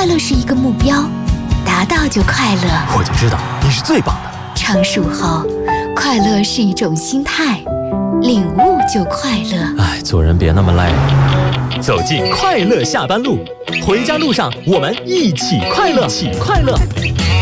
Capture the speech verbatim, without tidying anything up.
乐是一个目标，达到就快乐。 我就知道你是最棒的。 成熟后，快乐是一种心态，领悟就快乐。 哎，做人别那么累。走进快乐下班路，回家路上我们一起快乐，一起快乐。